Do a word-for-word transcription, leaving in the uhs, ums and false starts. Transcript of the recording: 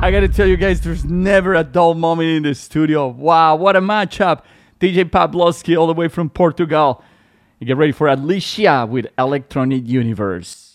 I gotta tell you guys, there's never a dull moment in the studio. Wow, what a matchup. D J Pavlovsky all the way from Portugal. You get ready for Alicia with Electronic Universe.